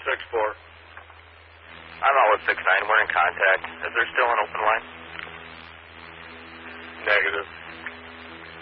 I'm out with 6-9. We're in contact. Is there still an open line? Negative.